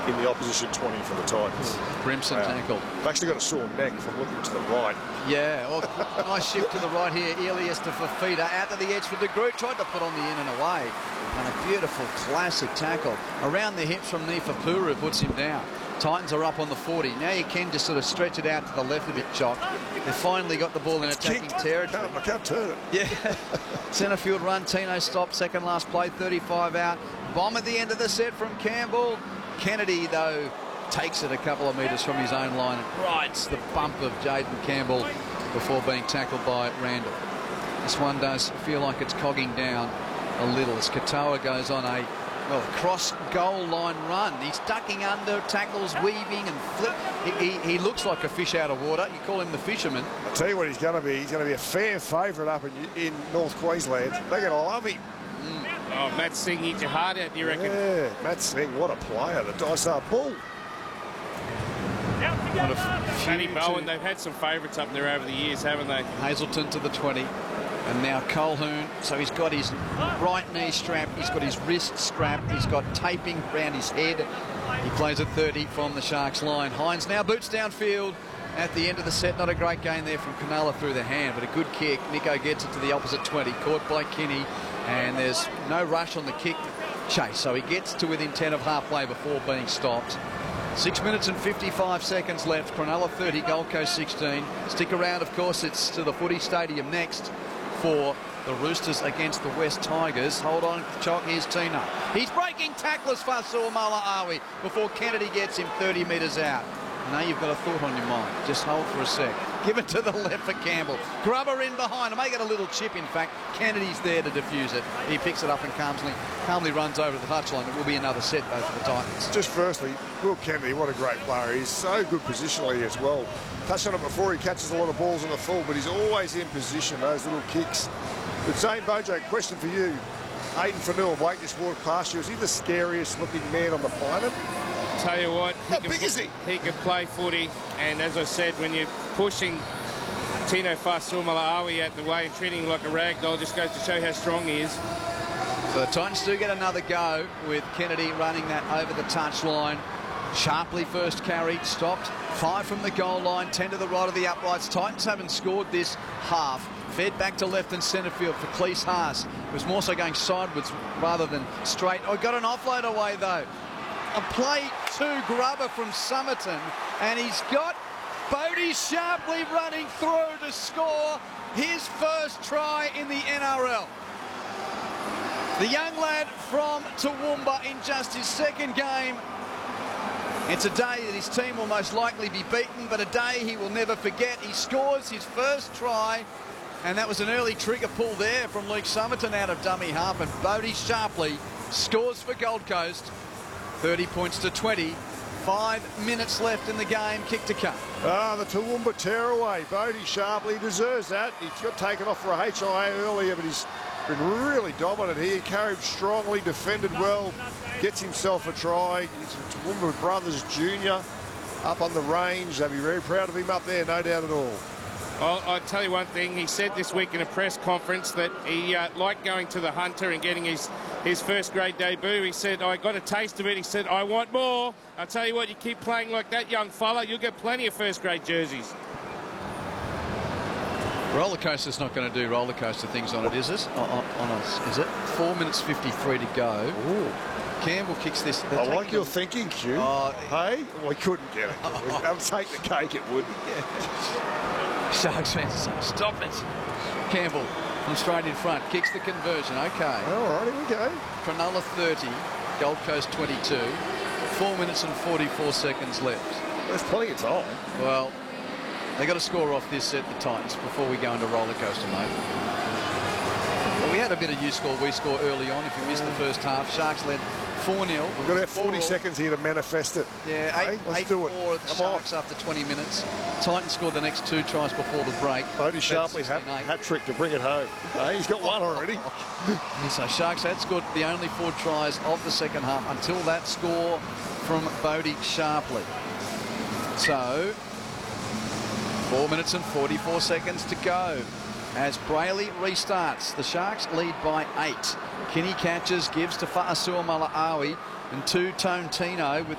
in the opposition 20 for the Titans. Brimson tackle. I've actually got a sore neck from looking to the right. Yeah, well, nice shift to the right here. Elias to Fafita, out to the edge for De Groot, tried to put on the in and away. And a beautiful classic tackle. Around the hips from Nifapuru puts him down. Titans are up on the 40. Now you can just sort of stretch it out to the left a bit, Chock. They've finally got the ball in attacking territory. I can't turn it. Yeah. Centre field run. Tino stopped. Second last play. 35 out. Bomb at the end of the set from Campbell. Kennedy, though, takes it a couple of metres from his own line and rides the bump of Jaden Campbell before being tackled by Randall. This one does feel like it's cogging down a little as Katoa goes on a cross goal line run. He's ducking under, tackles, weaving and flip. He looks like a fish out of water. You call him the fisherman. I'll tell you what he's going to be. He's going to be a fan favourite up in North Queensland. They're going to love him. Oh, Matt Singh hit your heart out, you reckon? Yeah, Matt Singh, what a player. The Dysart Bull. Danny Bowen, they've had some favourites up there over the years, haven't they? Hazelton to the 20. And now Colhoun, so he's got his right knee strapped, he's got his wrist strapped, he's got taping around his head. He plays at 30 from the Sharks line. Hines now boots downfield at the end of the set. Not a great gain there from Cronulla through the hand, but a good kick. Nico gets it to the opposite 20, caught by Kinney, and there's no rush on the kick chase, so he gets to within 10 of halfway before being stopped. 6 minutes and 55 seconds left. Cronulla 30, Gold Coast 16. Stick around, of course, it's to the Footy Stadium next for the Roosters against the West Tigers. Hold on, Chock, here's Tino. He's breaking tacklers for Malaawi before Kennedy gets him 30 metres out. Now you've got a thought on your mind. Just hold for a sec. Give it to the left for Campbell. Grubber in behind. Make it a little chip, in fact. Kennedy's there to defuse it. He picks it up and calmly runs over the touchline. It will be another set, though, for the Titans. Just firstly, Will Kennedy, what a great player. He's so good positionally as well. Touched on it before, he catches a lot of balls on the full, but he's always in position, those little kicks. But Zane Bojo, question for you. Aiden Fanua, Blake just walked past you. Is he the scariest looking man on the planet? Tell you what, How big is he? He can play footy, and as I said, when you're pushing Tino Fa'asuamaleaui out the way and treating him like a rag doll, just goes to show how strong he is. So the Titans do get another go with Kennedy running that over the touchline. Sharply first carried, stopped. 5 from the goal line, 10 to the right of the uprights. Titans haven't scored this half. Fed back to left and centre field for Cleese Haas. It was more so going sideways rather than straight. Oh, got an offload away though. A play to Grubber from Somerton, and he's got Bodie Sharpley running through to score his first try in the NRL. The young lad from Toowoomba in just his second game. It's a day that his team will most likely be beaten, but a day he will never forget. He scores his first try, and that was an early trigger pull there from Luke Somerton out of dummy half, and Bodie Sharpley scores for Gold Coast. 30 points to 20. 5 minutes left in the game. Kick to come. The Toowoomba tearaway. Bodie Sharpley deserves that. He got taken off for a HIA earlier, but he's been really dominant here. Carried strongly, defended well, gets himself a try. He's a Toowoomba Brothers Junior up on the range. They'll be very proud of him up there, no doubt at all. I'll tell you one thing. He said this week in a press conference that he liked going to the Hunter and getting his first grade debut. He said, I got a taste of it. He said, I want more. I'll tell you what, you keep playing like that, young fella, you'll get plenty of first grade jerseys. Roller coaster's not going to do roller coaster things on it, is it? On us, is it? 4 minutes 53 to go. Ooh. Campbell kicks this. I like your thinking, Q. Hey, we couldn't get it. I'll take the cake, it would. Yeah. Sharks fans, stop it. Campbell from straight in front, kicks the conversion. Okay. All right, here we go. Cronulla 30, Gold Coast 22. 4 minutes and 44 seconds left. There's plenty of time. Well, they got to score off this set, the Titans, before we go into roller coaster mode. Well, we had a bit of you score, we score early on. If you missed the first half, Sharks led 4-0. We've got about 40 seconds here to manifest it. Yeah, hey, let's do it. 8-4 at the Sharks after 20 minutes. Titans scored the next 2 tries before the break. Bodie Sharpley's hat trick to bring it home. Hey, he's got one already. So Sharks had scored the only 4 tries of the second half until that score from Bodie Sharpley. So 4 minutes and 44 seconds to go as Brayley restarts. The Sharks lead by 8. Kinney catches, gives to Fa'asuamaleaui, and 2 Tone Tino with